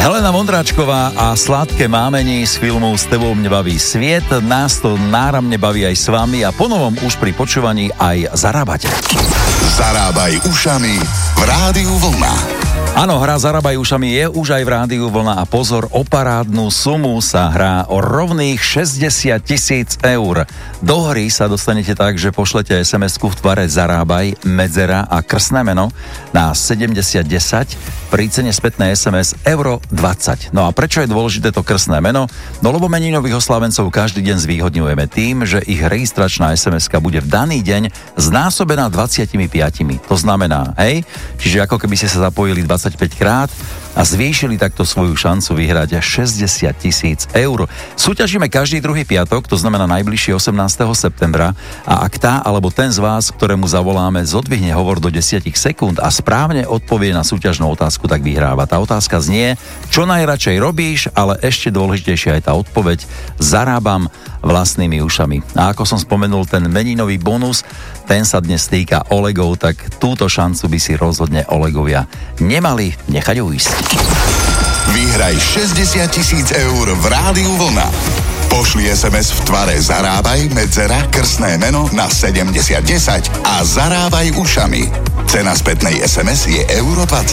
Helena Vondráčková a Sladké mámení z filmu S tebou mne baví sviet. Nás to náramne baví aj s vami a ponovom už pri počúvaní aj zarábate. Zarábaj ušami v Rádiu Vlna. Áno, hra Zarábaj ušami je už aj v Rádiu Vlna a pozor, o parádnu sumu sa hrá o rovných 60 000 eur. Do hry sa dostanete tak, že pošlete SMS-ku v tvare Zarábaj, medzera a krstné meno na 7010, pri cene spätnej SMS euro 20. No a prečo je dôležité to krstné meno? No lebo meninových oslávencov každý deň zvýhodňujeme tým, že ich registračná SMS-ka bude v daný deň znásobená 25. To znamená, čiže ako keby ste sa zapojili 25 krát a zvýšili takto svoju šancu vyhrať 60 000 eur. Súťažíme každý druhý piatok, to znamená najbližšie 18. septembra a ak tá alebo ten z vás, ktorému zavoláme, zodvihne hovor do 10 sekúnd a správne odpovie na súťažnú otázku, tak vyhráva. Tá otázka znie, čo najradšej robíš, ale ešte dôležitejšia je tá odpoveď, zarábam vlastnými ušami. A ako som spomenul, ten meninový bonus, ten sa dnes týka Olegov, tak túto šancu by si rozhodne Olegovia nemali nechať uísť. Vyhraj 60 000 eur v Rádiu Vlna. Pošli SMS v tvare Zarábaj, medzera, krstné meno na 7010 a zarábaj ušami. Cena spätnej SMS je euro 20.